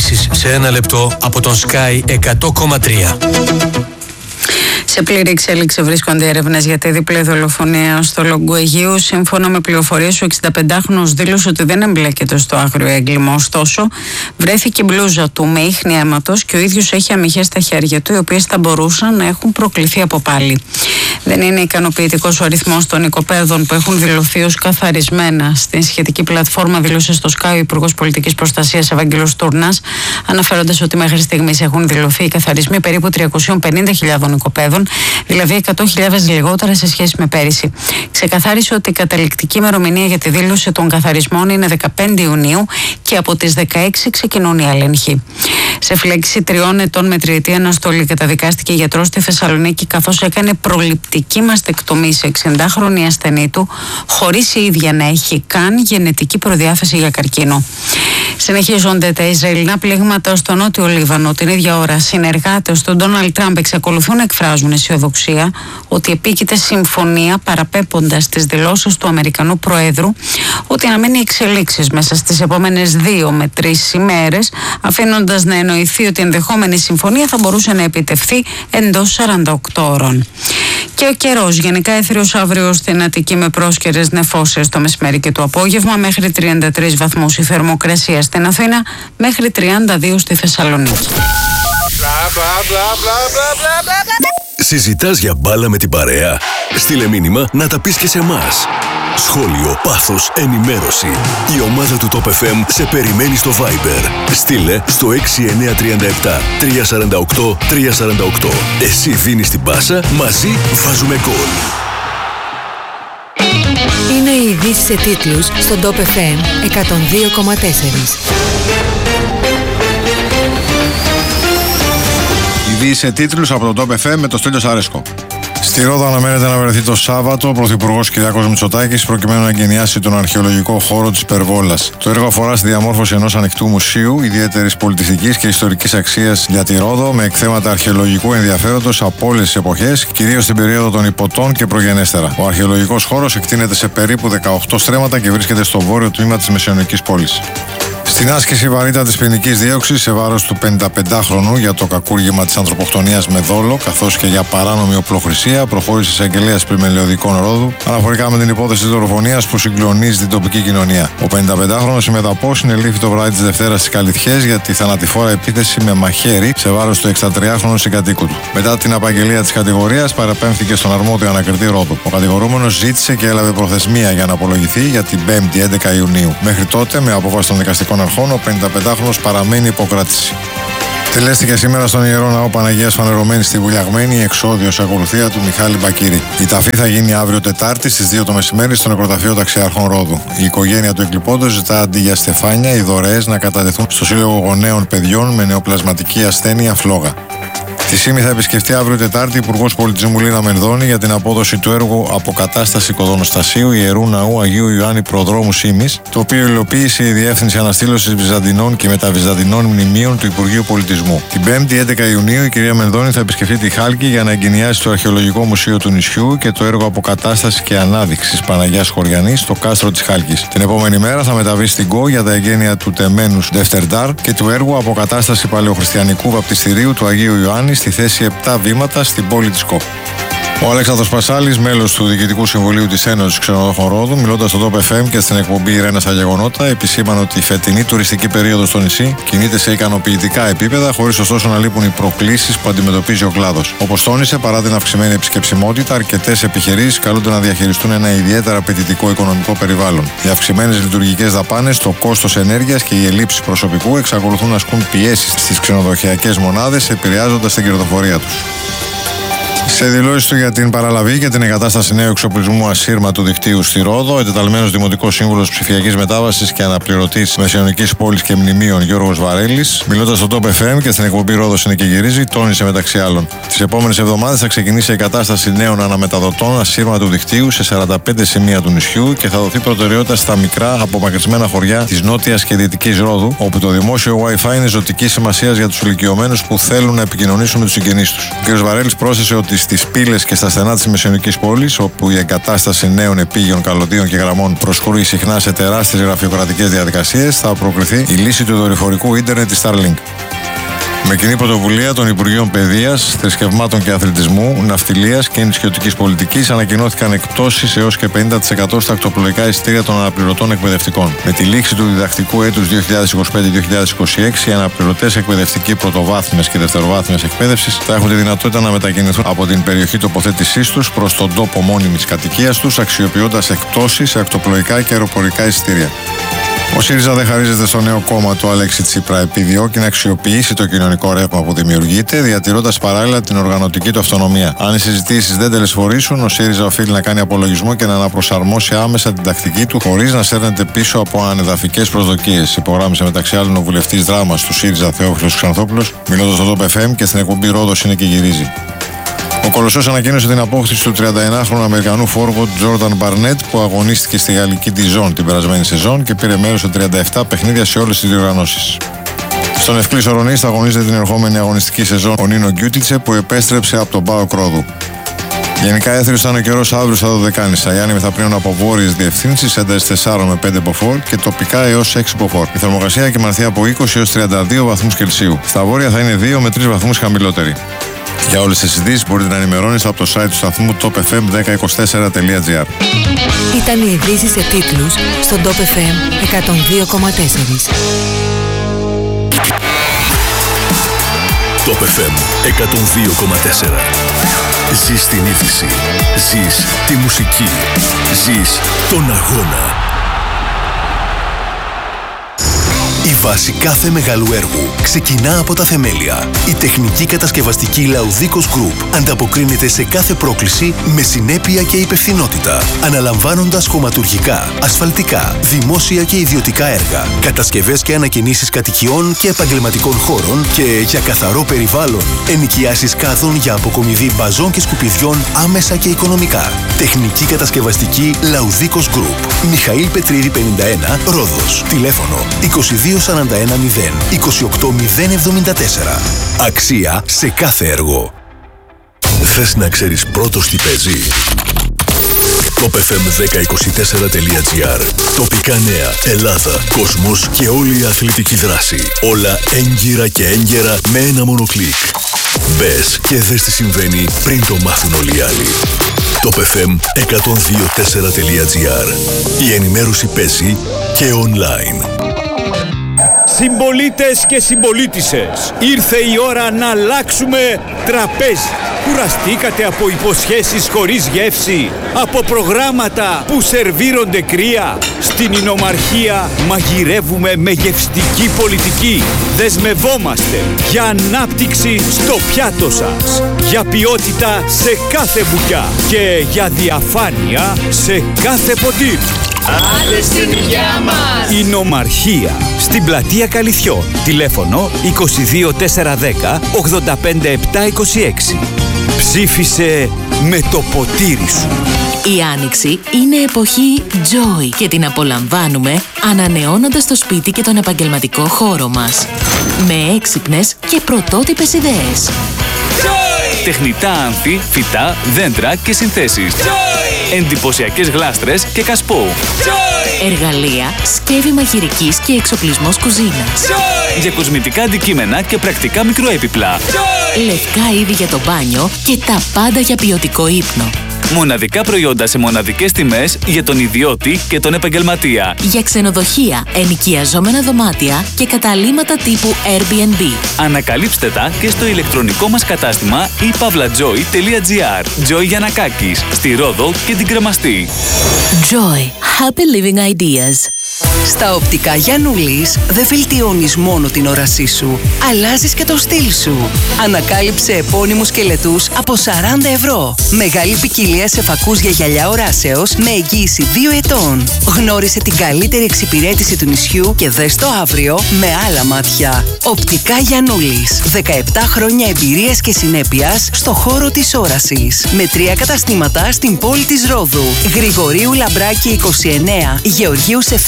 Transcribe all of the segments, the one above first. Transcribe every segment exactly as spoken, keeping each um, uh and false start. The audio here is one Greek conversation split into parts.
ειδήσεις σε ένα λεπτό από τον Sky εκατό κόμμα τρία. Σε πλήρη εξέλιξη βρίσκονται έρευνες για τη διπλή δολοφονία στο Λόγκο Αιγαίου. Σύμφωνα με πληροφορίες, ο εξηνταπεντάχρονος δήλωσε ότι δεν εμπλέκεται στο άγριο έγκλημα. Ωστόσο, βρέθηκε η μπλούζα του με ίχνη αίματος και ο ίδιος έχει αμυχές στα χέρια του, οι οποίες θα μπορούσαν να έχουν προκληθεί από πάλι. Δεν είναι ικανοποιητικός ο αριθμός των οικοπαίδων που έχουν δηλωθεί ως καθαρισμένα. Στην σχετική πλατφόρμα δήλωσε στο Sky ο Υπουργός Πολιτικής Προστασίας Ευαγγέλος Τούρνας, αναφέροντας ότι μέχρι στιγμής έχουν δηλωθεί οι καθαρισμοί περίπου τριακόσιες πενήντα χιλιάδων οικοπαίδων, δηλαδή εκατό χιλιάδες λιγότερα σε σχέση με πέρυσι. Ξεκαθάρισε ότι η καταληκτική ημερομηνία για τη δήλωση των καθαρισμών είναι δεκαπέντε Ιουνίου και από τις δεκαέξι ξεκινούν οι έλεγχοι. Σε φυλάκιση τριών ετών με τριετή αναστολή καταδικάστηκε η γιατρός στη Θεσσαλονίκη, καθώς έκανε προληπτική μαστεκτομή σε εξηντάχρονη ασθενή του, χωρίς η ίδια να έχει καν γενετική προδιάθεση για καρκίνο. Συνεχίζονται τα Ισραηλινά πλήγματα στο νότιο Λίβανο. Την ίδια ώρα, συνεργάτες του Ντόναλντ Τραμπ εξακολουθούν να εκφράζουν αισιοδοξία ότι επίκειται συμφωνία, παραπέμποντας τις δηλώσεις του Αμερικανού Προέδρου ότι αναμένει εξελίξεις μέσα στις επόμενες δύο με τρεις ημέρες, αφήνοντας να εννοηθεί ότι η ενδεχόμενη συμφωνία θα μπορούσε να επιτευχθεί εντός σαράντα οκτώ ώρων. Και ο καιρός, γενικά έθριος αύριο στην Αττική με πρόσκαιρες νεφώσεις το μεσημέρι και το απόγευμα, μέχρι τριάντα τρεις βαθμούς η θερμοκρασία στην Αθήνα, μέχρι τριάντα δύο στη Θεσσαλονίκη. Συζητάς για μπάλα με την παρέα? Στείλε μήνυμα να τα πεις και σε εμάς. Σχόλιο, πάθος, ενημέρωση. Η ομάδα του Top εφ εμ σε περιμένει στο Viber. Στείλε στο έξι εννιά τρία επτά τρία τέσσερα οκτώ τρία τέσσερα οκτώ. Εσύ δίνεις την πάσα, μαζί βάζουμε γκολ. Είναι οι ειδήσεις σε τίτλους στον Top εφ εμ εκατόν δύο κόμμα τέσσερα. Ειδήσεις σε τίτλους από τον Top εφ εμ με το Στέλιο Σαρέσκο. Στη Ρόδο αναμένεται να βρεθεί το Σάββατο ο Πρωθυπουργός Κυριάκος Μητσοτάκης προκειμένου να εγκαινιάσει τον αρχαιολογικό χώρο της Περβόλας. Το έργο αφορά στη διαμόρφωση ενός ανοιχτού μουσείου ιδιαίτερης πολιτιστικής και ιστορικής αξίας για τη Ρόδο, με εκθέματα αρχαιολογικού ενδιαφέροντος από όλες τις εποχές, κυρίως στην περίοδο των Ιππωτών και προγενέστερα. Ο αρχαιολογικός χώρος εκτείνεται σε περίπου δεκαοκτώ στρέμματα και βρίσκεται στο βόρειο τμήμα της μεσαιωνικής πόλης. Στην άσκηση βαρύτατης ποινικής δίωξης σε βάρος του πενηνταπεντάχρονου για το κακούργημα της ανθρωποκτονίας με δόλο, καθώς και για παράνομη οπλοχρησία, προχώρησε εισαγγελέας Πλημελαιωδικών Ρόδου αναφορικά με την υπόθεση της δολοφονίας που συγκλονίζει την τοπική κοινωνία. Ο πενηνταπεντάχρονος συμμεταπώς συνελήφθη το βράδυ της Δευτέρας στις Καλυθιές για τη θανατηφόρα επίθεση με μαχαίρι σε βάρος του εξηντατριάχρονου συγκατοίκου του. Μετά την απαγγελία της κατηγορίας, παραπέμφθηκε στον αρμόδιο ανακριτή Ρόδου. Ο κατηγορούμενος ζήτησε και έλαβε προθεσμία για να απολογηθεί για την Πέμπτη έντεκα Ιουνίου. Μέχρι τότε, με απόφαση των δικαστικών αρχών, ο πενηνταπεντάχρονος παραμένει υποκράτηση. Τελέστηκε σήμερα στον Ιερό Ναό Παναγίας Φανερωμένης στη Βουλιαγμένη η εξώδιος ακολουθία του Μιχάλη Μπακύρη. Η ταφή θα γίνει αύριο Τετάρτη στις δύο το μεσημέρι στο νεκροταφείο Ταξιάρχων Ρόδου. Η οικογένεια του εκλειπώντος ζητά αντί για στεφάνια οι δωρεές να κατατεθούν στο Σύλλογο Γονέων Παιδιών με νεοπλασματική ασθένεια φλόγα. Τη ΣΥΜΗ θα επισκεφτεί αύριο Τετάρτη Υπουργός Πολιτισμού Λίνα Μενδώνη για την απόδοση του έργου Αποκατάσταση Οικοδονοστασίου Ιερού Ναού Αγίου Ιωάννη Προδρόμου ΣΥΜΗΣ, το οποίο υλοποίησε η Διεύθυνση Αναστήλωσης Βυζαντινών και Μεταβυζαντινών Μνημείων του Υπουργείου Πολιτισμού. Την Πέμπτη έντεκα Ιουνίου η κυρία Μενδώνη θα επισκεφτεί τη Χάλκη για να εγκαινιάσει το Αρχαιολογικό Μουσείο του νησιού και το έργο Αποκατάσταση και Ανάδειξη Παναγιάς Χωριανής στο κάστρο της Χάλκης. Την επόμενη μέρα θα μεταβεί στην Κο για τα εγγένεια του τεμένους Δευτερντάρ και του έργου Αποκατάσταση Παλαιοχριστιανικού Βαπτιστηρίου του Αγίου Ιωάννη στη θέση επτά βήματα στην πόλη της Κο. Ο Αλέξανδρος Πασάλης, μέλος του Διοικητικού Συμβουλίου της Ένωσης Ξενοδόχων Ρόδου, μιλώντας στο Top εφ εμ και στην εκπομπή Ιρένα στα Γεγονότα, επισήμανε ότι η φετινή τουριστική περίοδος στο νησί κινείται σε ικανοποιητικά επίπεδα, χωρίς ωστόσο να λείπουν οι προκλήσεις που αντιμετωπίζει ο κλάδος. Όπως τόνισε, παρά την αυξημένη επισκεψιμότητα, αρκετές επιχειρήσεις καλούνται να διαχειριστούν ένα ιδιαίτερα απαιτητικό οικονομικό περιβάλλον. Οι αυξημένες λειτουργικές δαπάνες, το κόστος ενέργειας και οι ελλείψεις προσωπικού εξακολουθούν να ασκούν πιέσεις στις ξενοδοχειακές μονάδες, επηρεάζοντας την κερδοφορία τους. Σε δηλώσεις του για την παραλαβή και την εγκατάσταση νέου εξοπλισμού ασύρματου δικτύου στη Ρόδο, ο εντεταλμένος Δημοτικός Σύμβουλος Ψηφιακής Μετάβασης και Αναπληρωτής Μεσαιωνικής Πόλης και Μνημείων Γιώργος Βαρέλης, μιλώντας στο Top εφ εμ και στην εκπομπή Ρόδος είναι και γυρίζει, τόνισε μεταξύ άλλων: τις επόμενες εβδομάδες θα ξεκινήσει η εγκατάσταση νέων αναμεταδοτών ασύρματου δικτύου σε σαράντα πέντε σημεία του νησιού και θα δοθεί προτεραιότητα στα μικρά απομακρυσμένα χωριά της νότιας και δυτικής Ρόδου, όπου το δημόσιο Wi-Fi είναι ζωτική σημασία για τους ηλικιωμένους που θέλουν να επικοινωνήσουν με τους συγγενείς τους. Ο κ. Βαρέλης πρόσθεσε ότι στις πύλες και στα στενά της μεσαιωνικής πόλης, όπου η εγκατάσταση νέων επίγειων καλωδίων και γραμμών προσχωρεί συχνά σε τεράστιες γραφειοκρατικές διαδικασίες, θα προκληθεί η λύση του δορυφορικού ίντερνετ της Starlink. Με κοινή πρωτοβουλία των Υπουργείων Παιδείας, Θρησκευμάτων και Αθλητισμού, Ναυτιλίας και Νησιωτικής Πολιτικής ανακοινώθηκαν εκπτώσεις έως και πενήντα τοις εκατό στα ακτοπλοϊκά εισιτήρια των αναπληρωτών εκπαιδευτικών. Με τη λήξη του διδακτικού έτους δύο χιλιάδες είκοσι πέντε δύο χιλιάδες είκοσι έξι, οι αναπληρωτές εκπαιδευτικοί πρωτοβάθμιας και δευτεροβάθμιας εκπαίδευσης θα έχουν τη δυνατότητα να μετακινηθούν από την περιοχή τοποθέτησής τους προς τον τόπο μόνιμης κατοικίας τους, αξιοποιώντας εκπτώσεις σε ακτοπλοϊκά και αεροπορικά εισιτήρια. Ο ΣΥΡΙΖΑ δεν χαρίζεται στο νέο κόμμα του Αλέξη Τσίπρα. Επιδιώκει να αξιοποιήσει το κοινωνικό ρεύμα που δημιουργείται, διατηρώντας παράλληλα την οργανωτική του αυτονομία. Αν οι συζητήσεις δεν τελεσφορήσουν, ο ΣΥΡΙΖΑ οφείλει να κάνει απολογισμό και να αναπροσαρμόσει άμεσα την τακτική του, χωρίς να σέρνεται πίσω από ανεδαφικές προσδοκίες. Υπογράμμισε μεταξύ άλλων ο βουλευτής Δράμας του ΣΥΡΙΖΑ Θεόφιλος Ξανθόπουλος, μιλώντας στο Top εφ εμ και στην εκπομπή Ρόδος είναι και γυρίζει. Ο Κολοσσός ανακοίνωσε την απόκτηση του τριανταενάχρονου Αμερικανού φόρβαρντ Τζόρνταν Μπαρνέτ, που αγωνίστηκε στη γαλλική Dijon την περασμένη σεζόν και πήρε μέρος σε τριάντα επτά παιχνίδια σε όλες τις διοργανώσεις. Στον Ευκλής Ορονής θα αγωνίζεται την ερχόμενη αγωνιστική σεζόν ο Νίνο Γκιούτιτσε, που επέστρεψε από τον ΠΑΟΚ Ρόδου. Γενικά έθριος θα είναι ο καιρός αύριο στα Δωδεκάνησα. Οι άνεμοι θα πλέουν από βόρειες διευθύνσεις, ένταση τεσσάρων με πέντε μποφόρ και τοπικά έως έξι μποφόρ. Η θερμοκρασία κοιμανθεί από είκοσι έως τριάντα δύο βαθμούς Κελσίου. Στα βόρεια θα είναι δύο με τρεις βαθμούς χαμηλότερη. Για όλες τις ειδήσεις μπορείτε να ενημερώνεστε από το site του σταθμού top f m ένα μηδέν δύο τέσσερα τελεία g r. Ήταν οι ειδήσεις σε τίτλους στον Top εφ εμ εκατόν δύο κόμμα τέσσερα. Top εφ εμ εκατόν δύο κόμμα τέσσερα. Ζεις την είδηση. Ζεις τη μουσική. Ζεις τον αγώνα. Η βάση κάθε μεγάλου έργου ξεκινά από τα θεμέλια. Η τεχνική κατασκευαστική Laudikos Group ανταποκρίνεται σε κάθε πρόκληση με συνέπεια και υπευθυνότητα, αναλαμβάνοντας χωματουργικά, ασφαλτικά, δημόσια και ιδιωτικά έργα, κατασκευές και ανακαινήσεις κατοικιών και επαγγελματικών χώρων και για καθαρό περιβάλλον, ενοικιάσεις κάδων για αποκομιδή μπαζών και σκουπιδιών άμεσα και οικονομικά. Τεχνική κατασκευαστική Laudikos Group. Μιχαήλ Πετρίδη πενήντα ένα, Ρόδος. Τηλέφωνο είκοσι δύο σαράντα ένα μηδέν είκοσι οκτώ μηδέν εβδομήντα τέσσερα. Αξία σε κάθε έργο. Θες να ξέρεις πρώτος τι παίζει? top f m ένα μηδέν δύο τέσσερα τελεία g r. Τοπικά νέα, Ελλάδα, κόσμος και όλη η αθλητική δράση. Όλα έγκυρα και έγκαιρα με ένα μόνο κλικ. Μπες και δες τι συμβαίνει πριν το μάθουν όλοι οι άλλοι. top f m εκατόν δύο τέσσερα τελεία g r. Η ενημέρωση παίζει και online. Συμπολίτες και συμπολίτισσες, ήρθε η ώρα να αλλάξουμε τραπέζι. Κουραστήκατε από υποσχέσεις χωρίς γεύση, από προγράμματα που σερβίρονται κρύα? Στην Ινομαρχία μαγειρεύουμε με γευστική πολιτική. Δεσμευόμαστε για ανάπτυξη στο πιάτο σας, για ποιότητα σε κάθε μπουκιά και για διαφάνεια σε κάθε ποτήρι. Άντε στην υγειά μας! Ινομαρχία, στην πλατεία Καλυθιών. Τηλέφωνο είκοσι δύο τετρακόσια δέκα ογδόντα πέντε επτακόσια είκοσι έξι. Ψήφισε με το ποτήρι σου. Η Άνοιξη είναι εποχή Joy και την απολαμβάνουμε ανανεώνοντας το σπίτι και τον επαγγελματικό χώρο μας. Με έξυπνες και πρωτότυπες ιδέες. Joy! Τεχνητά άνθη, φυτά, δέντρα και συνθέσεις. Joy! Εντυπωσιακές γλάστρες και κασπό. Joy! Εργαλεία, σκεύη μαγειρικής και εξοπλισμός κουζίνας. Joy! Για κοσμητικά αντικείμενα και πρακτικά μικροέπιπλα. Joy! Λευκά είδη για το μπάνιο και τα πάντα για ποιοτικό ύπνο. Μοναδικά προϊόντα σε μοναδικές τιμές για τον ιδιώτη και τον επαγγελματία. Για ξενοδοχεία, ενοικιαζόμενα δωμάτια και καταλύματα τύπου Airbnb. Ανακαλύψτε τα και στο ηλεκτρονικό μας κατάστημα e pavlajoy τελεία g r. Joy Γιαννακάκης, στη Ρόδο και την Κρεμαστή. Joy. Happy living ideas. Στα οπτικά Γιαννούλης δεν βελτιώνεις μόνο την όρασή σου, αλλάζεις και το στυλ σου. Ανακάλυψε επώνυμους σκελετούς από σαράντα ευρώ. Μεγάλη ποικιλία σε φακούς για γυαλιά οράσεως με εγγύηση δύο ετών. Γνώρισε την καλύτερη εξυπηρέτηση του νησιού και δες το αύριο με άλλα μάτια. Οπτικά Γιαννούλης. δεκαεπτά χρόνια εμπειρίας και συνέπειας στο χώρο της όρασης. Με τρία καταστήματα στην πόλη της Ρόδου. Γρηγορίου Λαμπράκη είκοσι εννέα, Γεωργίου Σεφέρη εκατόν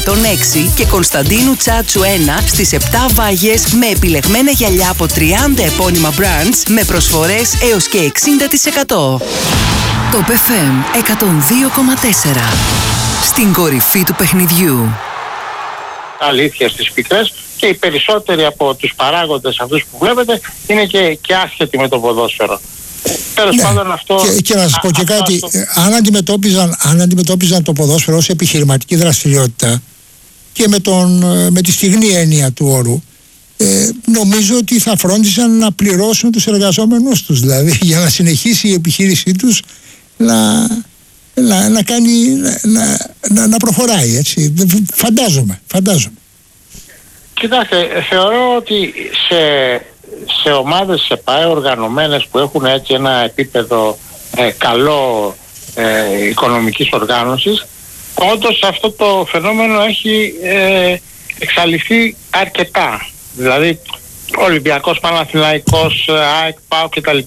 εκατόν έξι και Κωνσταντίνου Τσάτσου ένα στις επτά Βάγιες με επιλεγμένα γυαλιά από τριάντα επώνυμα brands με προσφορές έως και εξήντα τοις εκατό. Top εφ εμ εκατόν δύο κόμμα τέσσερα. Στην κορυφή του παιχνιδιού. Αλήθεια στις πικρές και οι περισσότεροι από τους παράγοντες αυτούς που βλέπετε είναι και, και άσχετοι με το ποδόσφαιρο. Τέλος ναι. πάντων αυτό... Και, και να σας πω και κάτι, αυτό... αν, αντιμετώπιζαν, αν αντιμετώπιζαν το ποδόσφαιρο ως επιχειρηματική δραστηριότητα και με, τον, με τη στιγμή έννοια του όρου, ε, νομίζω ότι θα φρόντισαν να πληρώσουν τους εργαζόμενους τους, δηλαδή για να συνεχίσει η επιχείρησή τους να, να, να κάνει να, να, να προχωράει, έτσι. Φαντάζομαι, φαντάζομαι. Κοιτάξτε, θεωρώ ότι σε, σε ομάδες σε ΠΑΕ οργανωμένες που έχουν έτσι ένα επίπεδο ε, καλό ε, οικονομικής οργάνωσης, όντως αυτό το φαινόμενο έχει ε, εξαλειφθεί αρκετά. Δηλαδή Ολυμπιακός, Παναθηναϊκός, ΑΕΚ, ΠΑΟ κτλ.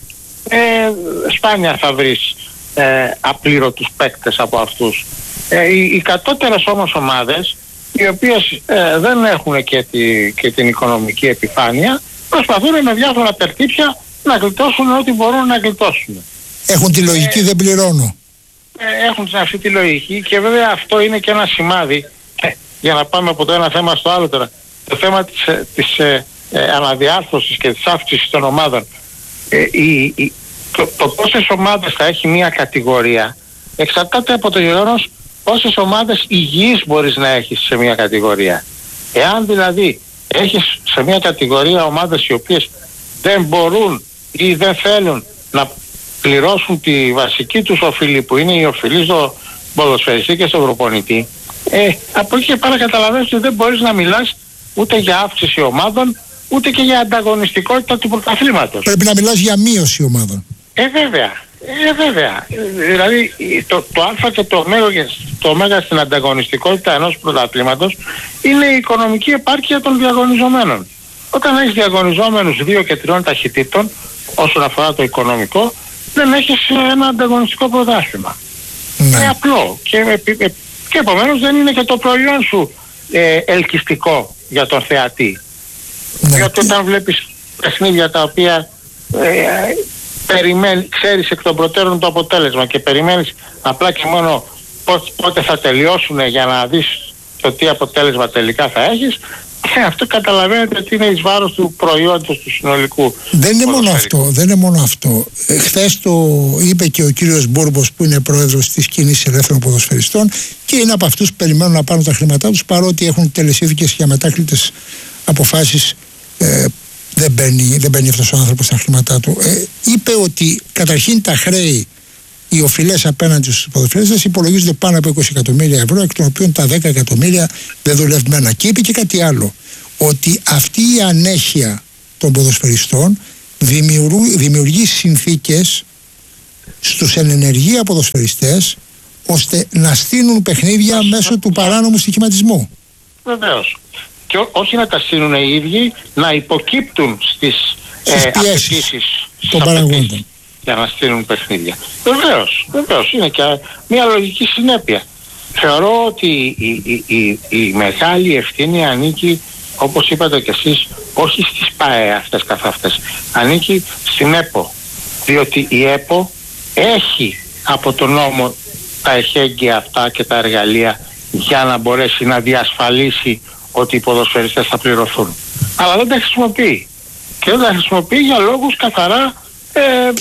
Ε, σπάνια θα βρεις ε, απλήρωτους παίκτες από αυτούς. Ε, οι, οι κατώτερες όμως ομάδες, οι οποίες ε, δεν έχουν και, τη, και την οικονομική επιφάνεια, προσπαθούν με διάφορα τερτύπια να γλιτώσουν ό,τι μπορούν να γλιτώσουν. Έχουν τη λογική, ε, δεν πληρώνω. Ε, έχουν αυτή τη λογική και βέβαια αυτό είναι και ένα σημάδι, ε, για να πάμε από το ένα θέμα στο άλλο τώρα, το θέμα της, της ε, ε, αναδιάρθρωσης και της αύξησης των ομάδων. Ε, η, η, το, το πόσες ομάδες θα έχει μια κατηγορία εξαρτάται από το γεγονός πόσες ομάδες υγιείς μπορείς να έχεις σε μια κατηγορία. Εάν δηλαδή έχεις σε μια κατηγορία ομάδες οι οποίες δεν μπορούν ή δεν θέλουν να πληρώσουν τη βασική τους οφειλή, που είναι η οφειλή στο ποδοσφαιριστή και στον προπονητή, ε, από εκεί και πέρα καταλαβαίνεις ότι δεν μπορείς να μιλάς ούτε για αύξηση ομάδων ούτε και για ανταγωνιστικότητα του πρωταθλήματος. Πρέπει να μιλάς για μείωση ομάδων. Ε, βέβαια. Ε, βέβαια. Δηλαδή το, το α και το ω, το ω στην ανταγωνιστικότητα ενός πρωταθλήματος είναι η οικονομική επάρκεια των διαγωνιζομένων. Όταν έχεις διαγωνιζόμενους δύο και τριών ταχυτήτων όσον αφορά το οικονομικό, δεν έχεις ένα ανταγωνιστικό πρωτάθλημα. Ναι. Είναι απλό και, και επομένως δεν είναι και το προϊόν σου ε, ελκυστικό για τον θεατή. Ναι. Γιατί όταν βλέπεις παιχνίδια τα οποία ε, περιμένει, ξέρεις εκ των προτέρων το αποτέλεσμα και περιμένεις απλά και μόνο πότε θα τελειώσουν για να δεις το τι αποτέλεσμα τελικά θα έχεις, και αυτό καταλαβαίνετε ότι είναι εις βάρος του προϊόντος του συνολικού. Δεν είναι μόνο αυτό, δεν είναι μόνο αυτό. Ε, χθες το είπε και ο κύριος Μπούρμπος, που είναι πρόεδρος της Κίνησης Ελεύθερων Ποδοσφαιριστών και είναι από αυτούς που περιμένουν να πάρουν τα χρήματά τους, παρότι έχουν τελεσίδικες για μετάκλητες αποφάσεις. Ε, δεν μπαίνει, δεν μπαίνει αυτός ο άνθρωπος στα χρήματά του. Ε, είπε ότι καταρχήν τα χρέη, οι οφειλές απέναντι στους ποδοσφαιριστές υπολογίζονται πάνω από είκοσι εκατομμύρια ευρώ, εκ των οποίων τα δέκα εκατομμύρια δεν δουλευμένα. Και είπε και κάτι άλλο, ότι αυτή η ανέχεια των ποδοσφαιριστών δημιουργεί, δημιουργεί συνθήκες στους εν ενεργεία ποδοσφαιριστές ώστε να στείλουν παιχνίδια μέσω του παράνομου στοιχηματισμού. Βεβαίως. Και ό, όχι να τα στείλουν οι ίδιοι, να υποκύπτουν στις, στις ε, πιέσεις των παραγόντων για να στείλουν παιχνίδια. Βεβαίως, βεβαίως, είναι και μια λογική συνέπεια. Θεωρώ ότι η, η, η, η μεγάλη ευθύνη ανήκει, όπως είπατε κι εσείς, όχι στις ΠΑΕ αυτές καθ' αυτές, ανήκει στην ΕΠΟ. Διότι η ΕΠΟ έχει από τον νόμο τα εχέγγυα αυτά και τα εργαλεία για να μπορέσει να διασφαλίσει ότι οι ποδοσφαιριστές θα πληρωθούν. Αλλά δεν τα χρησιμοποιεί. Και δεν τα χρησιμοποιεί για λόγους καθαρά ε, ε,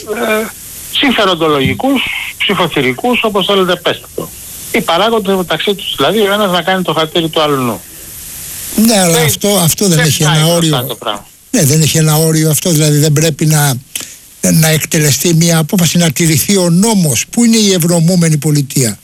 συμφεροντολογικούς, ψηφοθυρικούς, όπως θέλετε πέστε το. Οι παράγοντες μεταξύ τους, δηλαδή ο ένας να κάνει το χατήρι του άλλου. Ναι, αλλά αυτό, αυτό δεν, δεν έχει ένα όριο. Ναι, δεν έχει ένα όριο αυτό, δηλαδή δεν πρέπει να, να εκτελεστεί μια απόφαση, να τηρηθεί ο νόμος. Πού είναι η ευρωμούμενη πολιτεία?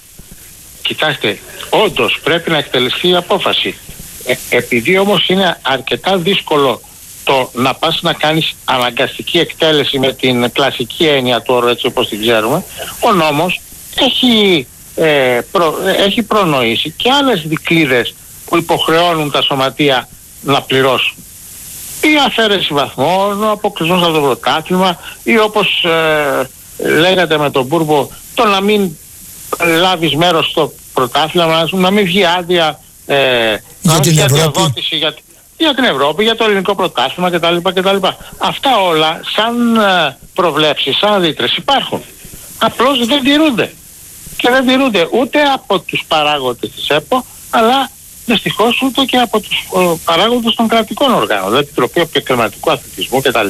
Κοιτάξτε, όντως πρέπει να εκτελεστεί η απόφαση. Ε, επειδή όμως είναι αρκετά δύσκολο το να πας να κάνεις αναγκαστική εκτέλεση με την κλασική έννοια του όρου, έτσι όπως την ξέρουμε, ο νόμος έχει, ε, προ, έχει προνοήσει και άλλες δικλείδες που υποχρεώνουν τα σωματεία να πληρώσουν. Η αφαίρεση βαθμών, ο αποκλεισμός από το πρωτάθλημα, ή όπως ε, λέγατε με τον Μπούρμπο, το να μην λάβεις μέρος στο πρωτάθλημα, να μην βγει άδεια, ε, να μην βγει αδειοδότηση για, για την Ευρώπη, για το ελληνικό πρωτάθλημα κτλ. κτλ. Αυτά όλα σαν ε, προβλέψεις, σαν ρήτρες υπάρχουν. Απλώς δεν τηρούνται. Και δεν τηρούνται ούτε από τους παράγοντες της ΕΠΟ, αλλά δυστυχώς ούτε και από τους ο, παράγοντες των κρατικών οργάνων, δηλαδή Επιτροπή Επαγγελματικού Αθλητισμού κτλ.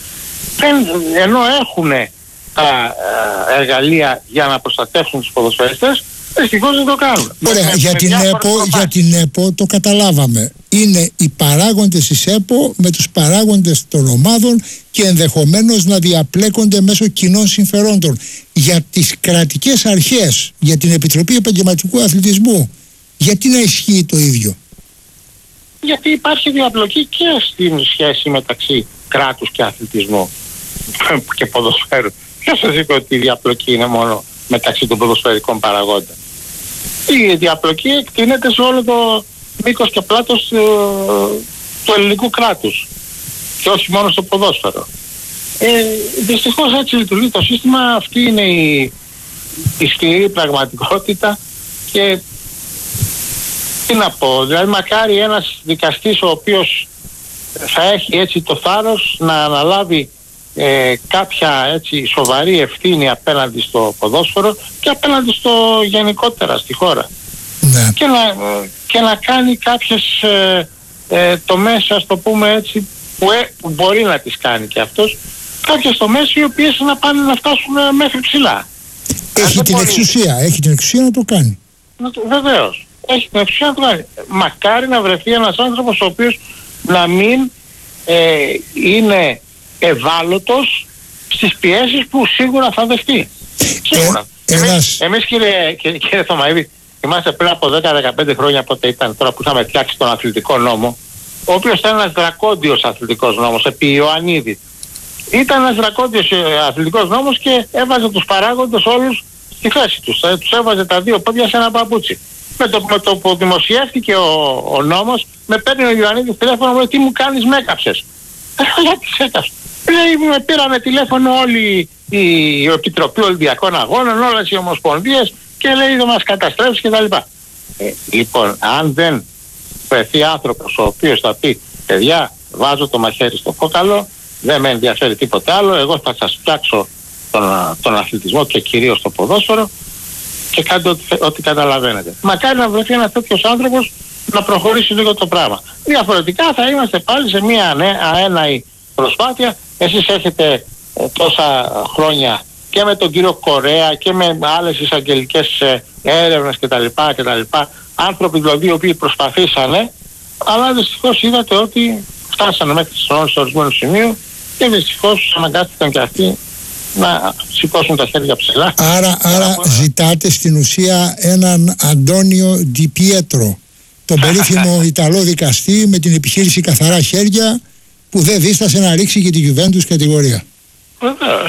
Ενώ έχουν τα ε, εργαλεία για να προστατεύσουν τους ποδοσφαιριστές, δυστυχώς δεν το κάνουν. Ωραία, με, για, με την ΕΠΟ, για την ΕΠΟ το καταλάβαμε. Είναι οι παράγοντες της ΕΠΟ με τους παράγοντες των ομάδων και ενδεχομένως να διαπλέκονται μέσω κοινών συμφερόντων. Για τις κρατικές αρχές, για την Επιτροπή Επαγγελματικού Αθλητισμού, γιατί να ισχύει το ίδιο? Γιατί υπάρχει διαπλοκή και στην σχέση μεταξύ κράτους και αθλητισμού και ποδοσφαίρου. Ποιος σας είπε ότι η διαπλοκή είναι μόνο μεταξύ των ποδοσφαιρικών παραγόντων? Η διαπλοκή εκτείνεται σε όλο το μήκος και πλάτος του, του ελληνικού κράτους και όχι μόνο στο ποδόσφαιρο. Ε, δυστυχώς έτσι λειτουργεί το σύστημα, αυτή είναι η, η σκληρή πραγματικότητα και τι να πω, δηλαδή μακάρι ένας δικαστής ο οποίος θα έχει έτσι το θάρρος να αναλάβει ε, κάποια έτσι σοβαρή ευθύνη απέναντι στο ποδόσφαιρο και απέναντι στο γενικότερα στη χώρα. Ναι. Και, να, και να κάνει κάποιες ε, ε, τομές, ας το πούμε έτσι, που, ε, που μπορεί να τις κάνει και αυτός, κάποιες τομές οι οποίες να πάνε να φτάσουν μέχρι ψηλά. Έχει την μπορεί... εξουσία, έχει την εξουσία να το κάνει. Να το, βεβαίως, έχει την εξουσία να το κάνει. Μακάρι να βρεθεί ένας άνθρωπος ο οποίος να μην ε, είναι ευάλωτος στις πιέσεις που σίγουρα θα δεχτεί. Σίγουρα. Ε, εμείς, ένας... εμείς κύριε, κύριε, κύριε Θωμαίδη, είμαστε πριν από δέκα με δεκαπέντε χρόνια, πότε ήταν τώρα που είχαμε φτιάξει τον αθλητικό νόμο, ο οποίος ήταν ένας δρακόντιος αθλητικός νόμος επί Ιωαννίδη. Ήταν ένας δρακόντιος αθλητικός νόμος και έβαζε τους παράγοντες όλους στη θέση τους. Ε, τους έβαζε τα δύο πόδια σε ένα παπούτσι. Με το, με το που δημοσιεύτηκε ο, ο νόμος, με παίρνει ο Ιωαννίδης τηλέφωνο, μου λέει τι μου κάνεις, με έκαψες. Γιατί σε έκαψες? Λέει, με πήρανε τηλέφωνο όλη η, η Επιτροπή Ολυμπιακών Αγώνων, όλες οι ομοσπονδίες και λέει θα μας καταστρέψει κτλ. Ε, λοιπόν, αν δεν βρεθεί άνθρωπος ο οποίος θα πει παιδιά, βάζω το μαχαίρι στο κόκαλο, δεν με ενδιαφέρει τίποτα άλλο, εγώ θα σας φτιάξω τον, τον αθλητισμό και κυρίως το ποδόσφαιρο και κάντε ό,τι, ό,τι καταλαβαίνετε. Μακάρι να βρεθεί ένας τέτοιος άνθρωπος να προχωρήσει λίγο το πράγμα. Διαφορετικά θα είμαστε πάλι σε μια αέναη προσπάθεια. Εσείς έχετε ε, τόσα χρόνια και με τον κύριο Κορέα και με άλλες εισαγγελικές ε, έρευνες κτλ, κτλ. Άνθρωποι δηλαδή οι οποίοι προσπαθήσανε, αλλά δυστυχώς είδατε ότι φτάσανε μέχρι τις χρόνες του ορισμένου σημείου και δυστυχώς αναγκάστηκαν και αυτοί να σηκώσουν τα χέρια ψηλά. Άρα, άρα ζητάτε στην ουσία έναν Αντώνιο Ντι Πιέτρο, τον περίφημο Ιταλό δικαστή με την επιχείρηση καθαρά χέρια, που δεν δίστασε να ρίξει και τη Juventus κατηγορία. Βεβαίως,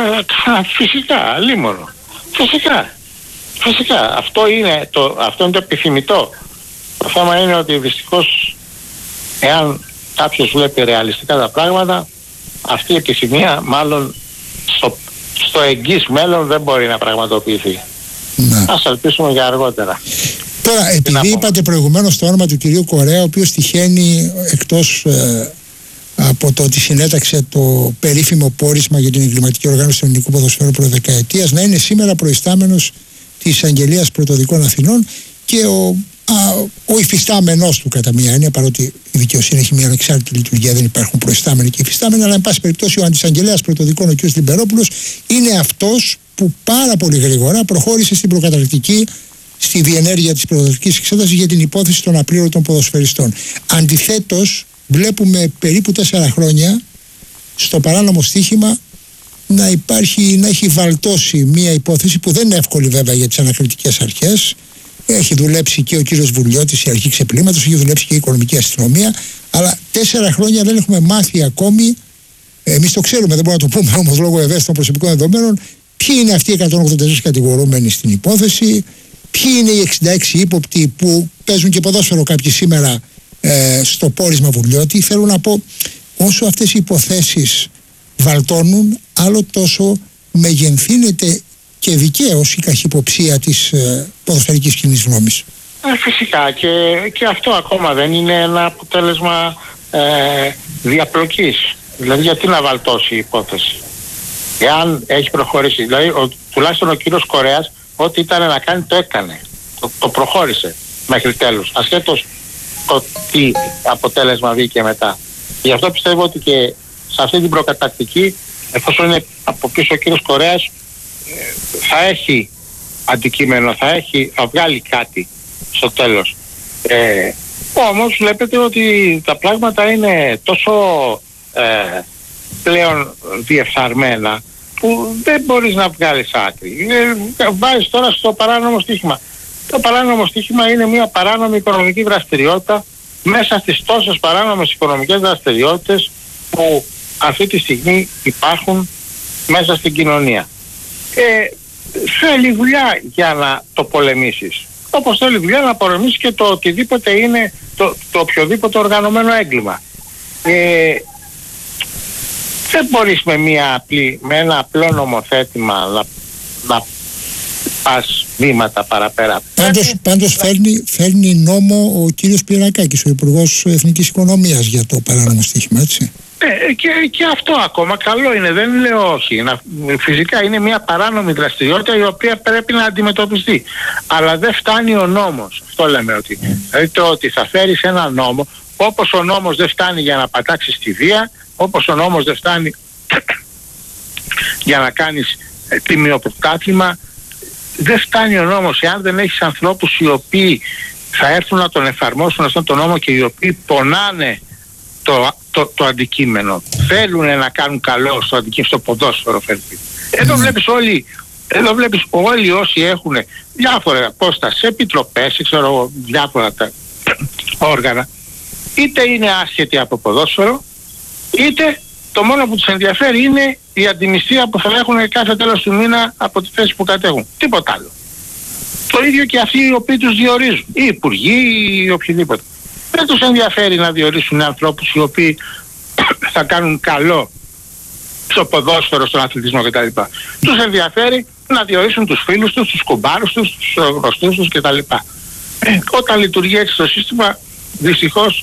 φυσικά, λίμωνο. Φυσικά, φυσικά. Αυτό είναι το, αυτό είναι το επιθυμητό. Το θέμα είναι ότι δυστυχώς, εάν κάποιος βλέπει ρεαλιστικά τα πράγματα, αυτή η επιθυμία μάλλον στο, στο εγγύς μέλλον δεν μπορεί να πραγματοποιηθεί. Ναι. Ας ελπίσουμε για αργότερα. Τώρα, επειδή είπατε προηγουμένως το όνομα του κυρίου Κορέα, ο οποίος τυχαίνει εκτός ε, από το ότι συνέταξε το περίφημο πόρισμα για την εγκληματική οργάνωση του ελληνικού ποδοσφαίρου προδεκαετίας, να είναι σήμερα προϊστάμενος της Εισαγγελίας Πρωτοδικών Αθηνών και ο, α, ο υφιστάμενος του κατά μία έννοια, παρότι η δικαιοσύνη έχει μια ανεξάρτητη λειτουργία, δεν υπάρχουν προϊστάμενοι και υφιστάμενοι, αλλά εν πάση περιπτώσει ο Αντισαγγελέας Πρωτοδικών, ο κ. Λιμπερόπουλος, είναι αυτός που πάρα πολύ γρήγορα προχώρησε στην προκαταρκτική, στη διενέργεια της προκαταρκτικής εξέτασης για την υπόθεση των απλήρωτων ποδοσφαιριστών. Αντιθέτως, βλέπουμε περίπου τέσσερα χρόνια στο παράνομο στοίχημα να υπάρχει, να έχει βαλτώσει μια υπόθεση που δεν είναι εύκολη βέβαια για τις ανακριτικές αρχές. Έχει δουλέψει και ο κύριος Βουλιώτης, η αρχή ξεπλήματος, έχει δουλέψει και η οικονομική αστυνομία, αλλά τέσσερα χρόνια δεν έχουμε μάθει ακόμη, εμείς το ξέρουμε, δεν μπορούμε να το πούμε όμως λόγω ευαίσθητων προσωπικών δεδομένων, ποιοι είναι αυτοί οι εκατόν ογδόντα τέσσερα κατηγορούμενοι στην υπόθεση, ποιοι είναι οι εξήντα έξι ύποπτοι που παίζουν και ποδόσφαιρο κάποιοι σήμερα ε, στο πόρισμα Βουλιώτη. Θέλω να πω, όσο αυτές οι υποθέσεις βαλτώνουν, άλλο τόσο μεγενθύνεται και δικαίως η καχυποψία της ε, ποδοσφαιρικής κοινής γνώμης. Ε, φυσικά και, και αυτό ακόμα δεν είναι ένα αποτέλεσμα ε, διαπλοκής. Δηλαδή γιατί να βαλτώσει η υπόθεση. Εάν έχει προχωρήσει, δηλαδή ο, τουλάχιστον ο κύριος Κορέας ό,τι ήταν να κάνει το έκανε. Το, το προχώρησε μέχρι τέλους. Ασχέτως το τι αποτέλεσμα βγήκε μετά. Γι' αυτό πιστεύω ότι και σε αυτή την προκατακτική, εφόσον είναι από πίσω ο κύριος Κορέας, θα έχει αντικείμενο, θα, έχει, θα βγάλει κάτι στο τέλος. Ε, όμως βλέπετε ότι τα πράγματα είναι τόσο ε, πλέον διεφθαρμένα που δεν μπορείς να βγάλεις άκρη. Ε, βάζεις τώρα στο παράνομο στοίχημα. Το παράνομο στοίχημα είναι μια παράνομη οικονομική δραστηριότητα μέσα στις τόσες παράνομες οικονομικές δραστηριότητες που αυτή τη στιγμή υπάρχουν μέσα στην κοινωνία. Ε, θέλει δουλειά για να το πολεμήσεις. Όπως θέλει δουλειά να πολεμήσεις και το οτιδήποτε είναι, το, το οποιοδήποτε οργανωμένο έγκλημα. Ε, δεν μπορείς με, μια απλή, με ένα απλό νομοθέτημα να, να πας βήματα παραπέρα. Πάντως, πάντως φέρνει, φέρνει νόμο ο κύριος Πληρακάκης, ο Υπουργός Εθνικής Οικονομίας, για το παράνομο στοίχημα, έτσι. Ε, και, και αυτό ακόμα καλό είναι, δεν λέω όχι. Να, φυσικά είναι μια παράνομη δραστηριότητα η οποία πρέπει να αντιμετωπιστεί. Αλλά δεν φτάνει ο νόμος. Αυτό λέμε ότι. Δηλαδή το ότι θα φέρεις ένα νόμο, όπως ο νόμος δεν φτάνει για να πατάξεις τη βία, όπως ο νόμος δεν φτάνει για να κάνεις ε, τιμιοπροκάθλημα, δεν φτάνει ο νόμος εάν δεν έχεις ανθρώπους οι οποίοι θα έρθουν να τον εφαρμόσουν αυτόν τον νόμο και οι οποίοι πονάνε το, το, το αντικείμενο. Θέλουν να κάνουν καλό στο αντικείμενο, στο ποδόσφαιρο φέρνει. Εδώ βλέπεις όλοι, εδώ βλέπεις όλοι όσοι έχουν διάφορα πόστα σε επιτροπές, ξέρω διάφορα τα όργανα, είτε είναι άσχετοι από ποδόσφαιρο, είτε το μόνο που τους ενδιαφέρει είναι η αντιμισθία που θα έχουν κάθε τέλος του μήνα από τη θέση που κατέχουν. Τίποτα άλλο. Το ίδιο και αυτοί οι οποίοι τους διορίζουν, οι υπουργοί ή οποιοδήποτε. Δεν τους ενδιαφέρει να διορίσουν ανθρώπους οι οποίοι θα κάνουν καλό στο ποδόσφαιρο, στον αθλητισμό κτλ. Τους ενδιαφέρει να διορίσουν τους φίλους τους, τους κουμπάρους τους, τους γνωστούς τους κτλ. Ε, όταν λειτουργεί έτσι το σύστημα, δυστυχώς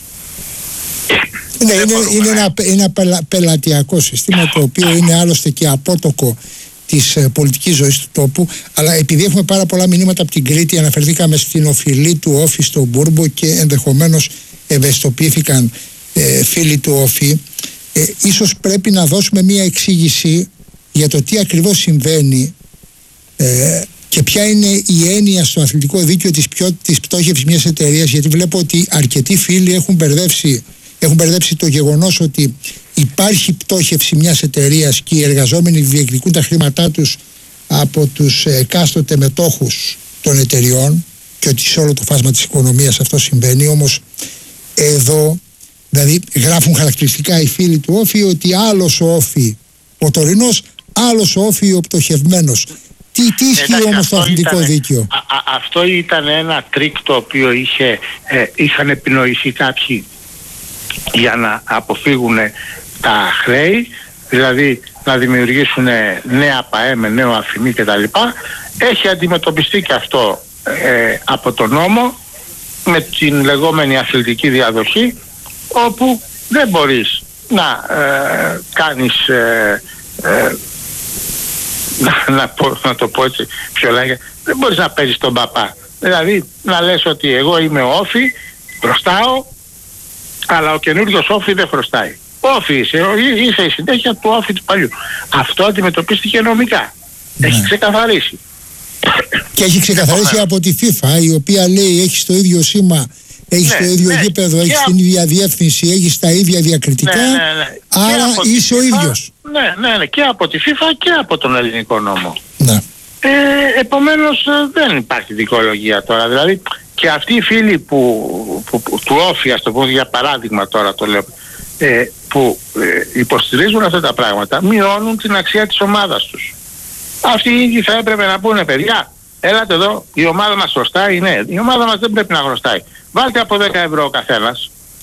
είναι, είναι, είναι ένα, ένα πελα, πελατειακό σύστημα, το οποίο είναι άλλωστε και απότοκο της ε, πολιτικής ζωής του τόπου, αλλά επειδή έχουμε πάρα πολλά μηνύματα από την Κρήτη, αναφερθήκαμε στην οφειλή του Όφη στον Μπούρμπο και ενδεχομένως ευαισθητοποιήθηκαν ε, φίλοι του Όφη. Ε, ίσως πρέπει να δώσουμε μία εξήγηση για το τι ακριβώς συμβαίνει ε, και ποια είναι η έννοια στο αθλητικό δίκαιο της, πιο, της πτώχευσης μιας εταιρείας, γιατί βλέπω ότι αρκετοί φίλοι έχουν μπερδέψει, έχουν μπερδέψει το γεγονός ότι υπάρχει πτώχευση μιας εταιρείας και οι εργαζόμενοι διεκδικούν τα χρήματά τους από τους εκάστοτε μετόχους των εταιριών και ότι σε όλο το φάσμα της οικονομίας αυτό συμβαίνει. Όμως εδώ, δηλαδή γράφουν χαρακτηριστικά οι φίλοι του Όφη ότι άλλος ο Όφη ο τωρινός, άλλος ο Όφη ο πτωχευμένος. Τι, τι ισχύει όμως στο αθλητικό δίκαιο? Α, α, αυτό ήταν ένα τρίκ το οποίο είχε, ε, είχαν επινοηθεί κάποιοι για να αποφύγουν τα χρέη, δηλαδή να δημιουργήσουν νέα ΠΑΕ με νέο αφημί κτλ. Έχει αντιμετωπιστεί και αυτό ε, από τον νόμο με την λεγόμενη αθλητική διαδοχή, όπου δεν μπορείς να ε, κάνεις ε, ε, να, να, πω, να το πω έτσι πιο λέγε, δεν μπορείς να παίζεις τον παπά. Δηλαδή να λες ότι εγώ είμαι ο Όφη, χρωστάω, αλλά ο καινούριος Όφη δεν χρωστάει. Όφη είσαι, είσαι η συνέχεια του Όφη του παλιού. Αυτό αντιμετωπίστηκε νομικά. Ναι. Έχει ξεκαθαρίσει. Και έχει ξεκαθαρίσει από τη FIFA, η οποία λέει έχει το ίδιο σήμα, έχει ναι, το ίδιο ναι. γήπεδο, έχει την ίδια διεύθυνση, έχει τα ίδια διακριτικά, ναι, ναι, ναι. άρα είσαι FIFA, ο ίδιος. Ναι, ναι, ναι, και από τη FIFA και από τον ελληνικό νόμο. Ναι. Ε, επομένως δεν υπάρχει δικαιολογία τώρα. Δηλαδή και αυτοί οι φίλοι που, που, που, του Όφη, ας το πω για παράδειγμα τώρα το λέω, ε, που ε, υποστηρίζουν αυτά τα πράγματα, μειώνουν την αξία της ομάδας τους. Αυτοί οι ίδιοι θα έπρεπε να πούνε, παιδιά, έλατε εδώ, η ομάδα μας χρωστάει. Ναι, η ομάδα μας δεν πρέπει να χρωστάει. Βάλτε από δέκα ευρώ ο καθένας.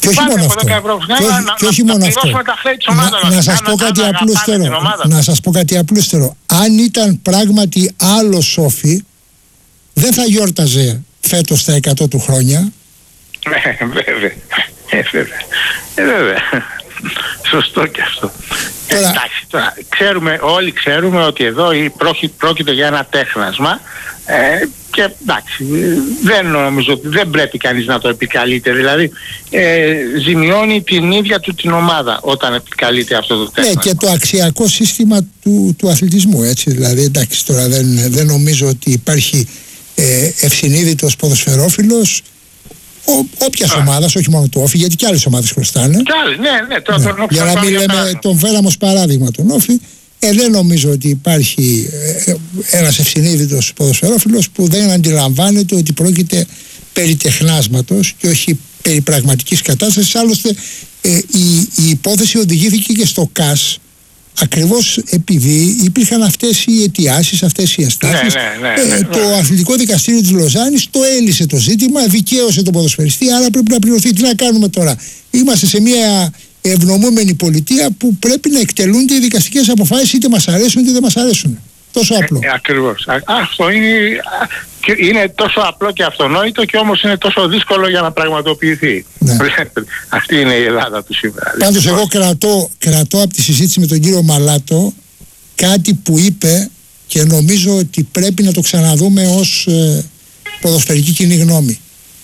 Και όχι μόνο αυτό. Και όχι μόνο αυτό. Να σας πω κάτι απλούστερο. Να σας πω κάτι απλούστερο. Αν ήταν πράγματι άλλο Σόφι, δεν θα γιόρταζε φέτος τα εκατό του χρόνια. Ναι, βέβαια. Ε, βέβαια. Ε, βέβαια. Σωστό και αυτό. Τώρα... Εντάξει, τώρα, ξέρουμε, όλοι ξέρουμε ότι εδώ πρόκειται για ένα τέχνασμα ε, και εντάξει, δεν νομίζω ότι δεν πρέπει κανείς να το επικαλείται. Δηλαδή ε, ζημιώνει την ίδια του την ομάδα όταν επικαλείται αυτό το τέχνασμα. Ναι, και το αξιακό σύστημα του, του αθλητισμού, έτσι. Δηλαδή εντάξει, τώρα δεν, δεν νομίζω ότι υπάρχει ε, ευσυνείδητος ποδοσφαιρόφιλος όποια ομάδα, όχι μόνο του Όφη, γιατί και άλλες ομάδες χρωστάνε. Και άλλες, ναι, ναι. Τώρα, ναι. Τον για να μην λέμε, τον φέραμε ως παράδειγμα τον Όφη, ε, δεν νομίζω ότι υπάρχει ε, ένας ευσυνείδητος ποδοσφαιρόφιλος που δεν αντιλαμβάνεται ότι πρόκειται περί τεχνάσματος και όχι περί πραγματικής κατάστασης. Άλλωστε, ε, η, η υπόθεση οδηγήθηκε και στο ΚΑΣ. Ακριβώς επειδή υπήρχαν αυτές οι αιτιάσεις, αυτές οι ενστάσεις. Ναι, ναι, ναι, ναι, ναι. Το Αθλητικό Δικαστήριο της Λοζάνης το έλυσε το ζήτημα, δικαίωσε τον ποδοσφαιριστή, άρα πρέπει να πληρωθεί. Τι να κάνουμε τώρα? Είμαστε σε μια ευνομούμενη πολιτεία που πρέπει να εκτελούνται οι δικαστικές αποφάσεις, είτε μας αρέσουν είτε δεν μας αρέσουν. Τόσο απλό. Ε, ακριβώς. Α, αυτό είναι, είναι τόσο απλό και αυτονόητο και όμως είναι τόσο δύσκολο για να πραγματοποιηθεί. Ναι. Αυτή είναι η Ελλάδα του σήμερα. Πάντως εγώ κρατώ, κρατώ από τη συζήτηση με τον κύριο Μαλάτο κάτι που είπε και νομίζω ότι πρέπει να το ξαναδούμε ως ε, ποδοσφαιρική κοινή γνώμη.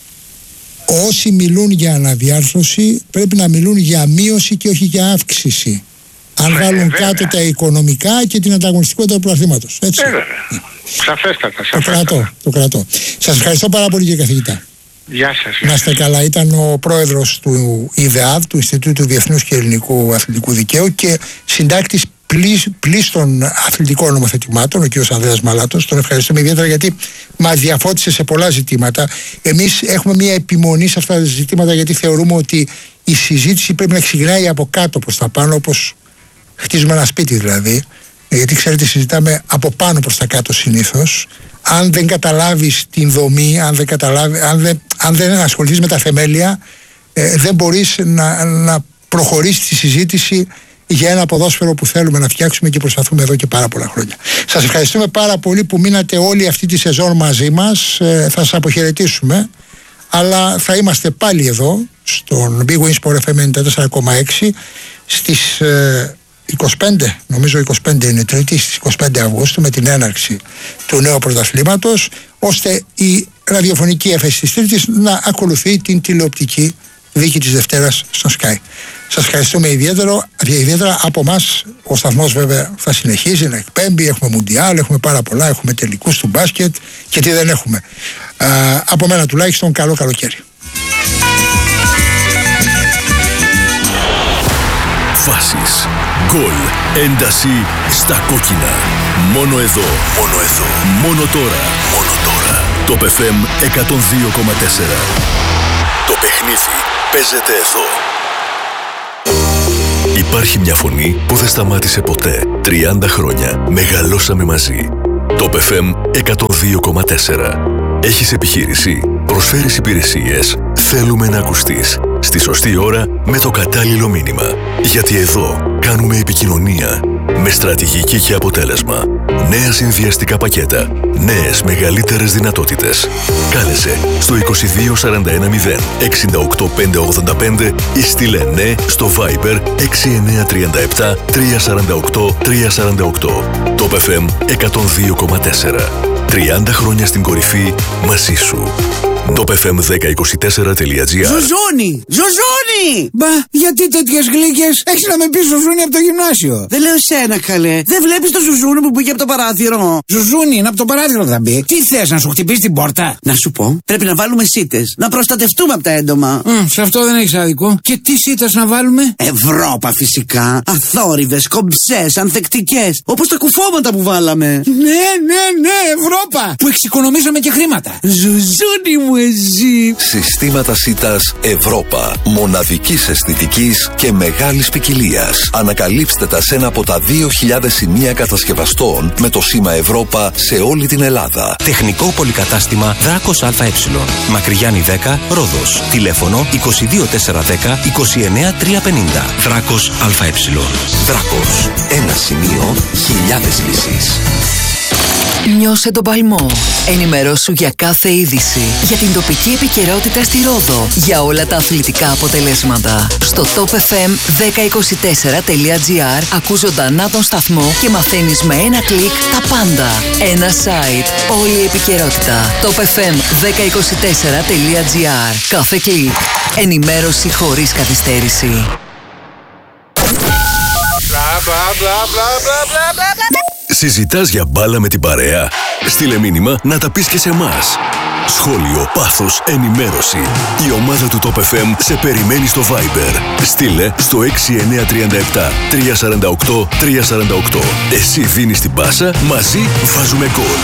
Όσοι μιλούν για αναδιάρθρωση πρέπει να μιλούν για μείωση και όχι για αύξηση. Αν ναι, βάλουν βέβαια. Κάτω τα οικονομικά και την ανταγωνιστικότητα του πρωταθλήματος. Έτσι. Βέβαια. Σαφέστατα, σαφέστατα. Το κρατώ, το κρατώ. Σας ευχαριστώ πάρα πολύ, κύριε καθηγητά. Γεια σας. Να είστε καλά. Ήταν ο πρόεδρος του ΙΔΕΑΔ, του Ινστιτούτου Διεθνούς και Ελληνικού Αθλητικού Δικαίου και συντάκτης πλήστων αθλητικών νομοθετημάτων, ο κ. Ανδρέας Μαλάτος. Τον ευχαριστούμε ιδιαίτερα γιατί μας διαφώτισε σε πολλά ζητήματα. Εμείς έχουμε μια επιμονή σε αυτά τα ζητήματα γιατί θεωρούμε ότι η συζήτηση πρέπει να ξεκινάει από κάτω προς τα πάνω, όπως χτίζουμε ένα σπίτι δηλαδή, γιατί ξέρετε συζητάμε από πάνω προς τα κάτω συνήθως. Αν δεν καταλάβεις την δομή, αν δεν, καταλάβει, αν δεν, αν δεν ασχοληθείς με τα θεμέλια, ε, δεν μπορείς να, να προχωρήσεις τη συζήτηση για ένα ποδόσφαιρο που θέλουμε να φτιάξουμε και προσπαθούμε εδώ και πάρα πολλά χρόνια. Σας ευχαριστούμε πάρα πολύ που μείνατε όλη αυτή τη σεζόν μαζί μας. Ε, θα σας αποχαιρετήσουμε, αλλά θα είμαστε πάλι εδώ στον Big Win Sport εφ εμ ενενήντα τέσσερα κόμμα έξι στις ε, είκοσι πέντε, νομίζω είκοσι πέντε είναι Τρίτη, στις είκοσι πέντε Αυγούστου με την έναρξη του νέου πρωταθλήματος, ώστε η ραδιοφωνική έφεση της Τρίτης να ακολουθεί την τηλεοπτική δίκη της Δευτέρας στο Sky. Σας ευχαριστούμε ιδιαίτερα, ιδιαίτερα από εμάς. Ο σταθμός βέβαια θα συνεχίζει να εκπέμπει, έχουμε μουντιάλ, έχουμε πάρα πολλά, έχουμε τελικούς του μπάσκετ και τι δεν έχουμε. Α, από μένα τουλάχιστον καλό καλοκαίρι. Φάσεις, γκολ, ένταση στα κόκκινα. Μόνο εδώ, μόνο εδώ, μόνο τώρα, μόνο τώρα. Το εφ εμ εκατόν δύο κόμμα τέσσερα. Το παιχνίδι παίζεται εδώ. Υπάρχει μια φωνή που δεν σταμάτησε ποτέ. τριάντα χρόνια μεγαλώσαμε μαζί. Το εφ εμ εκατόν δύο κόμμα τέσσερα. Έχεις επιχείρηση, προσφέρεις υπηρεσίες. Θέλουμε να ακουστείς. Στη σωστή ώρα με το κατάλληλο μήνυμα. Γιατί εδώ κάνουμε επικοινωνία με στρατηγική και αποτέλεσμα. Νέα συνδυαστικά πακέτα. Νέες μεγαλύτερες δυνατότητες. Κάλεσε στο είκοσι δύο σαράντα ένα μηδέν εξήντα οκτώ πεντακόσια ογδόντα πέντε ή στείλε ναι στο Viber έξι εννιά τρία επτά τρία τέσσερα οκτώ τρία τέσσερα οκτώ. Το εφ εμ εκατόν δύο κόμμα τέσσερα. τριάντα χρόνια στην κορυφή μαζί σου. το εφ εμ δέκα είκοσι τέσσερα τελεία τζι άρ. Ζουζούνι! Ζουζούνι! Μπα, γιατί τέτοιες γλύκες? Έχεις να με πεις Ζουζούνι από το γυμνάσιο. Δεν λέω εσένα, καλέ. Δεν βλέπεις το Ζουζούνι που μπήκε από το παράθυρο? Ζουζούνι, είναι από το παράθυρο θα μπει. Τι θες, να σου χτυπήσει την πόρτα? Να σου πω, πρέπει να βάλουμε σίτες. Να προστατευτούμε από τα έντομα. Mm, σε αυτό δεν έχεις άδικο. Και τι σίτες να βάλουμε? Ευρώπα φυσικά. Αθόρυβες, κομψές, ανθεκτικές. Όπως τα κουφώματα που βάλαμε. Ναι, ναι, ναι, Ευρώπα. Που εξοικονομήσαμε και χρήματα. Ζουζούνι μου εσύ. Συστήματα σίτας Ευρώπα. Μοναδικής αισθητικής και μεγάλης ποικιλίας. Ανακαλύψτε τα σε ένα από τα δύο χιλιάδες σημεία κατασκευαστών με το σήμα Ευρώπα σε όλη την Ελλάδα. Τεχνικό πολυκατάστημα Δράκος ΑΕ. Μακρυγιάννη δέκα, Ρόδος. Τηλέφωνο είκοσι δύο τετρακόσια δέκα είκοσι εννέα τριακόσια πενήντα. Δράκος ΑΕ. Δράκος. Ένα σημείο, χιλιάδες λύσεις. Νιώσε τον παλμό. Ενημερώσου για κάθε είδηση. Για την τοπική επικαιρότητα στη Ρόδο. Για όλα τα αθλητικά αποτελέσματα. Στο top f m δέκα είκοσι τέσσερα τελεία gr ακούς ζωντανά τον σταθμό και μαθαίνεις με ένα κλικ τα πάντα. Ένα site. Όλη η επικαιρότητα. top f m δέκα είκοσι τέσσερα τελεία gr. Κάθε κλικ. Ενημέρωση χωρίς καθυστέρηση. Συζητάς για μπάλα με την παρέα? Στείλε μήνυμα να τα πεις και σε εμάς. Σχόλιο, πάθος, ενημέρωση. Η ομάδα του Top εφ εμ σε περιμένει στο Viber. Στείλε στο έξι εννιά τρία επτά τρία τέσσερα οκτώ τρία τέσσερα οκτώ. Εσύ δίνεις την πάσα, μαζί βάζουμε γκολ.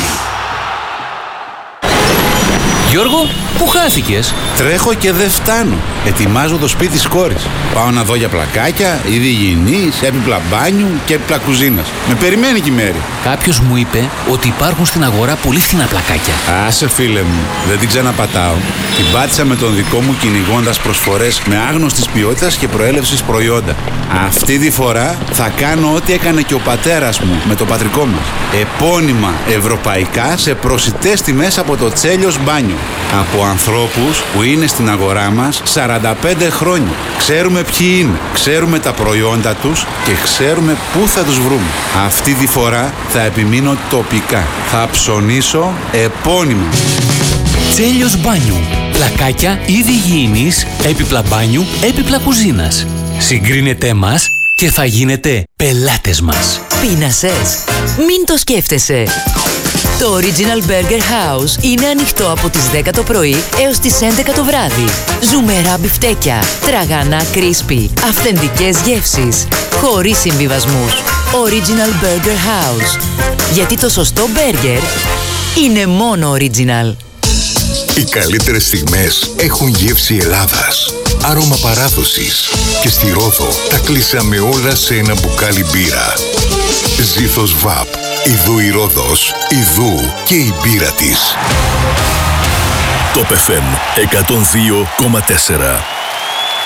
Γιώργο, πού χάθηκες? Τρέχω και δεν φτάνω. Ετοιμάζω το σπίτι της κόρης. Πάω να δω για πλακάκια, είδη υγιεινής, έπιπλα μπάνιου και έπιπλα κουζίνας. Με περιμένει και η Μέρη. Κάποιος μου είπε ότι υπάρχουν στην αγορά πολύ φθηνά πλακάκια. Άσε φίλε μου, δεν την ξαναπατάω. Την πάτησα με τον δικό μου κυνηγώντας προσφορές με άγνωστης ποιότητας και προέλευσης προϊόντα. Αυτή τη φορά θα κάνω ό,τι έκανε και ο πατέρας μου με το πατρικό μας. Επώνυμα ευρωπαϊκά σε προσιτές τιμές από το Τσέλιος Μπάνιο. Από ανθρώπους που είναι στην αγορά μας σαράντα πέντε χρόνια. Ξέρουμε ποιοι είναι, ξέρουμε τα προϊόντα τους και ξέρουμε πού θα τους βρούμε. Αυτή τη φορά θα επιμείνω τοπικά. Θα ψωνίσω επώνυμα. Τσέλιος Μπάνιου. Πλακάκια, είδη υγιεινής, έπιπλα μπάνιου, έπιπλα κουζίνας. Συγκρίνετε μας και θα γίνετε πελάτες μας. Πείνασες? Μην το σκέφτεσαι. Το Original Burger House είναι ανοιχτό από τις δέκα το πρωί έως τις έντεκα το βράδυ. Ζουμερά μπιφτέκια, τραγανά crispy, αυθεντικές γεύσεις, χωρίς συμβιβασμούς. Original Burger House. Γιατί το σωστό μπέργκερ είναι μόνο Original. Οι καλύτερες στιγμές έχουν γεύση Ελλάδας. Άρωμα παράδοσης. Και στη Ρόδο τα κλείσαμε όλα σε ένα μπουκάλι μπύρα. Ζήθος Βαπ. Ιδού η Ρόδος, ιδού και η μπύρα της. Top εφ εμ εκατόν δύο κόμμα τέσσερα.